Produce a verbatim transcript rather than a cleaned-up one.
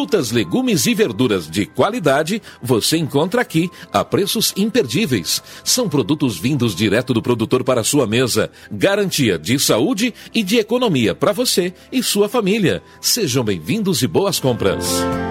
Frutas, legumes e verduras de qualidade você encontra aqui a preços imperdíveis. São produtos vindos direto do produtor para a sua mesa. Garantia de saúde e de economia para você e sua família. Sejam bem-vindos e boas compras.